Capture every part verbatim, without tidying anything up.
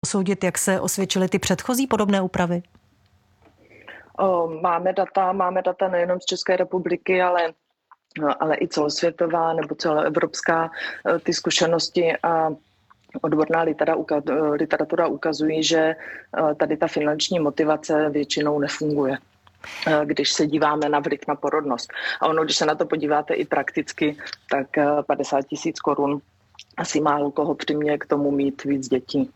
posoudit, jak se osvědčily ty předchozí podobné úpravy? Máme data, máme data nejenom z České republiky, ale, ale i celosvětová nebo celoevropská. Ty zkušenosti a odborná literatura ukazují, že tady ta finanční motivace většinou nefunguje, když se díváme na vliv na porodnost. A ono, když se na to podíváte i prakticky, tak padesát tisíc korun asi málo koho přiměje k tomu mít víc dětí.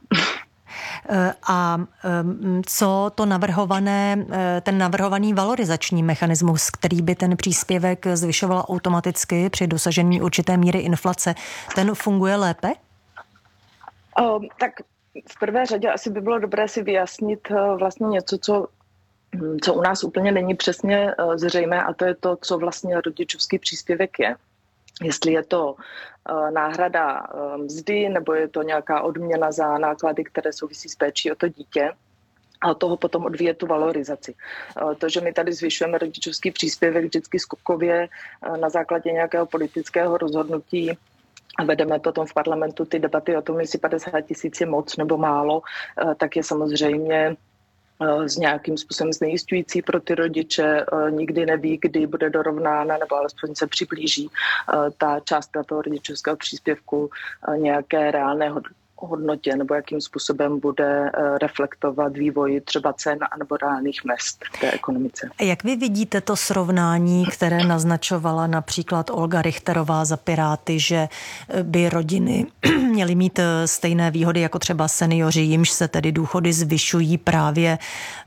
A co to navrhované, ten navrhovaný valorizační mechanismus, který by ten příspěvek zvyšoval automaticky při dosažení určité míry inflace, ten funguje lépe? O, tak v prvé řadě asi by bylo dobré si vyjasnit vlastně něco, co, co u nás úplně není přesně zřejmé, a to je to, co vlastně rodičovský příspěvek je. Jestli je to náhrada mzdy, nebo je to nějaká odměna za náklady, které souvisí s péčí o to dítě. A od toho potom odvíje tu valorizaci. To, že my tady zvyšujeme rodičovský příspěvek vždycky skokově na základě nějakého politického rozhodnutí a vedeme potom v parlamentu ty debaty o tom, jestli padesát tisíc je moc nebo málo, tak je samozřejmě s nějakým způsobem znejišťující pro ty rodiče. Nikdy neví, kdy bude dorovnána, nebo alespoň se přiblíží ta částka toho rodičovského příspěvku nějaké reálné hodnotě, nebo jakým způsobem bude reflektovat vývoj třeba cen nebo reálných mezd v té ekonomice. Jak vy vidíte to srovnání, které naznačovala například Olga Richterová za Piráty, že by rodiny měly mít stejné výhody jako třeba seniori, jimž se tedy důchody zvyšují právě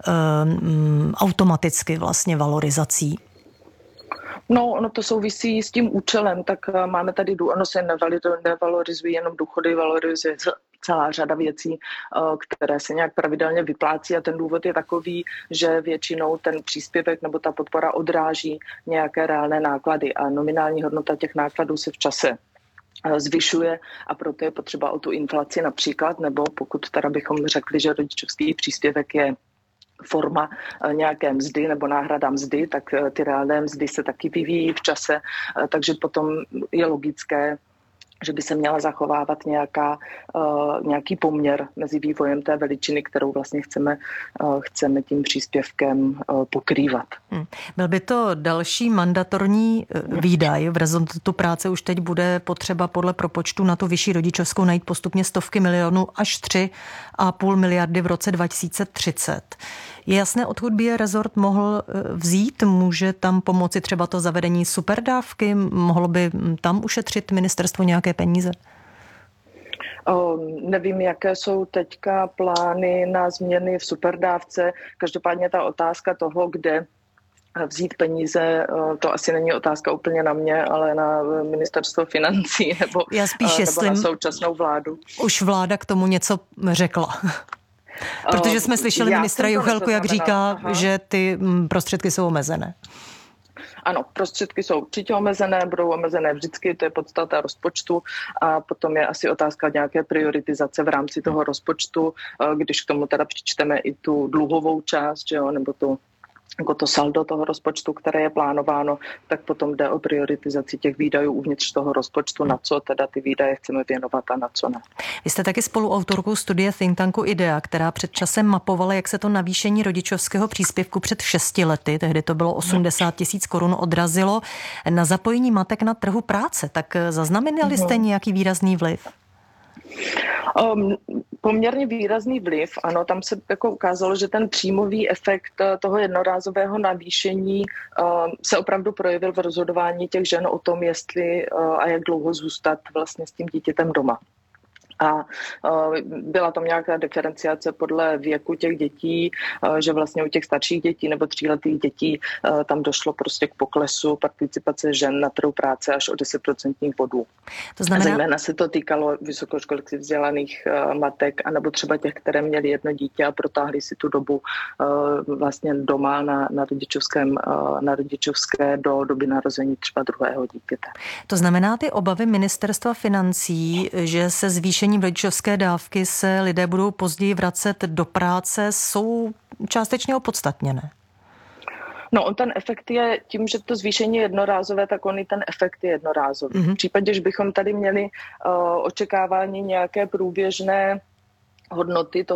um, automaticky vlastně valorizací? No, ono to souvisí s tím účelem, tak máme tady, ono se nevalorizují jenom důchody, valorizuje celá řada věcí, které se nějak pravidelně vyplácí, a ten důvod je takový, že většinou ten příspěvek nebo ta podpora odráží nějaké reálné náklady a nominální hodnota těch nákladů se v čase zvyšuje, a proto je potřeba o tu inflaci například, nebo pokud teda bychom řekli, že rodičovský příspěvek je forma nějaké mzdy nebo náhrada mzdy, tak ty reálné mzdy se taky vyvíjí v čase, takže potom je logické, že by se měla zachovávat nějaká, uh, nějaký poměr mezi vývojem té veličiny, kterou vlastně chceme, uh, chceme tím příspěvkem uh, pokrývat. Hmm. Byl by to další mandatorní výdaj. V rezortu práce už teď bude potřeba podle propočtu na tu vyšší rodičovskou najít postupně stovky milionů až tři a půl miliardy v roce dva tisíce třicet. Je jasné, odkud by je rezort mohl vzít? Může tam pomoci třeba to zavedení superdávky? Mohlo by tam ušetřit ministerstvo nějaké peníze? O, nevím, jaké jsou teďka plány na změny v superdávce. Každopádně ta otázka toho, kde vzít peníze, to asi není otázka úplně na mě, ale na ministerstvo financí nebo, Já spíš nebo jestli na současnou vládu. Už vláda k tomu něco řekla. Protože jsme slyšeli Já ministra Juchelku, jak říká, Aha. že ty prostředky jsou omezené. Ano, prostředky jsou určitě omezené, budou omezené vždycky, to je podstata rozpočtu, a potom je asi otázka nějaké prioritizace v rámci toho rozpočtu, když k tomu teda přičteme i tu dluhovou část, že jo, nebo tu jako to saldo toho rozpočtu, které je plánováno, tak potom jde o prioritizaci těch výdajů uvnitř toho rozpočtu, na co teda ty výdaje chceme věnovat a na co ne. Vy jste taky spoluautorkou studie think tanku IDEA, která před časem mapovala, jak se to navýšení rodičovského příspěvku před šesti lety, tehdy to bylo osmdesát tisíc korun, odrazilo na zapojení matek na trhu práce. Tak zaznamenali jste nějaký výrazný vliv? Um, poměrně výrazný vliv, ano, tam se jako ukázalo, že ten příjmový efekt toho jednorázového navýšení um, se opravdu projevil v rozhodování těch žen o tom, jestli uh, a jak dlouho zůstat vlastně s tím dítětem doma. A uh, byla tam nějaká diferenciace podle věku těch dětí, uh, že vlastně u těch starších dětí nebo tříletých dětí uh, tam došlo prostě k poklesu participace žen na trhu práce až o deset procentních bodů. To znamená... Zejména se to týkalo vysokoškolsky vzdělaných uh, matek, anebo třeba těch, které měly jedno dítě a protáhly si tu dobu uh, vlastně doma na, na, rodičovském, uh, na rodičovské do doby narození třeba druhého dítěte. To znamená, ty obavy ministerstva financí, že se zvýšení rodičovské dávky se lidé budou později vracet do práce, jsou částečně opodstatněné. No, on ten efekt je tím, že to zvýšení je jednorázové, tak on i ten efekt je jednorázový. Mm-hmm. V případě, že bychom tady měli uh, očekávání nějaké průběžné hodnoty